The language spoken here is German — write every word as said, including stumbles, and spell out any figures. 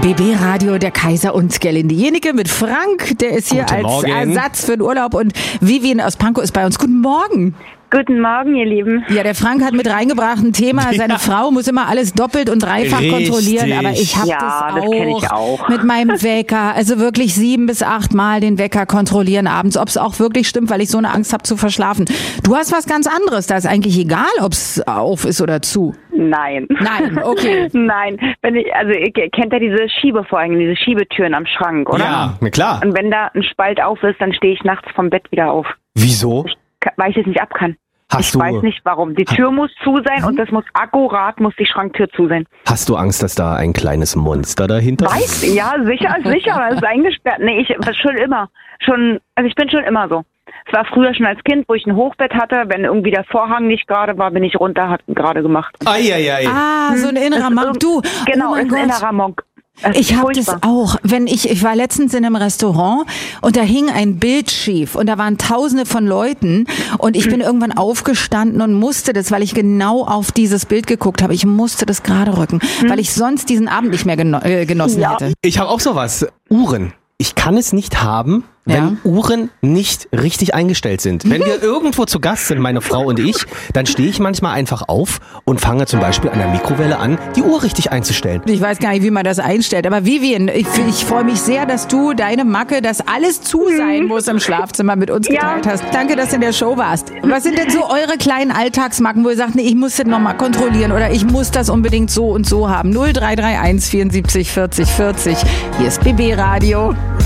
B B-Radio, der Kaiser und Gerlinde Jenike mit Frank, der ist hier Guten als Morgen. Ersatz für den Urlaub, und Vivian aus Pankow ist bei uns. Guten Morgen. Guten Morgen, ihr Lieben. Ja, der Frank hat mit reingebracht ein Thema, seine Ja. Frau muss immer alles doppelt und dreifach Richtig. kontrollieren, aber ich habe Ja, das, das auch kenn ich auch. mit meinem Wecker, also wirklich sieben bis acht Mal den Wecker kontrollieren abends, ob es auch wirklich stimmt, weil ich so eine Angst habe zu verschlafen. Du hast was ganz anderes, da ist eigentlich egal, ob es auf ist oder zu. Nein. Nein, okay. Nein. Wenn ich, also ihr kennt ja diese Schiebevorhänge, diese Schiebetüren am Schrank, oder? Ja, na klar. Und wenn da ein Spalt auf ist, dann stehe ich nachts vom Bett wieder auf. Wieso? Ka- Weil ich es nicht ab kann. Hast ich du, weiß nicht warum. Die Tür muss zu sein und das muss akkurat, muss die Schranktür zu sein. hast du Angst, dass da ein kleines Monster dahinter Weiß, ja, sicher, sicher, aber es ist eingesperrt. Nee, ich schon immer. Schon, also ich bin schon immer so. Es war früher schon als Kind, wo ich ein Hochbett hatte. Wenn irgendwie der Vorhang nicht gerade war, bin ich runter, hat gerade gemacht. Eieiei. Ah, so ein innerer Monk. Du, Genau, oh mein ist ein Gott. innerer Monk. Das Ich ist habe das furchtbar. auch. Wenn ich, ich war letztens in einem Restaurant und da hing ein Bild schief und da waren Tausende von Leuten und ich bin irgendwann aufgestanden und musste das, weil ich genau auf dieses Bild geguckt habe. Ich musste das gerade rücken, weil ich sonst diesen Abend nicht mehr geno äh, genossen Ja. hätte. Ich habe auch sowas. Uhren. Ich kann es nicht haben, wenn Ja. Uhren nicht richtig eingestellt sind. Wenn wir irgendwo zu Gast sind, meine Frau und ich, dann stehe ich manchmal einfach auf und fange zum Beispiel an der Mikrowelle an, die Uhr richtig einzustellen. Ich weiß gar nicht, wie man das einstellt. Aber Vivian, ich, ich freue mich sehr, dass du deine Macke, dass alles zu sein muss im Schlafzimmer, mit uns Ja. geteilt hast. Danke, dass du in der Show warst. Was sind denn so eure kleinen Alltagsmacken, wo ihr sagt, nee, ich muss das nochmal kontrollieren oder ich muss das unbedingt so und so haben? null drei drei eins vierundsiebzig vierzig vierzig. Hier ist B B Radio.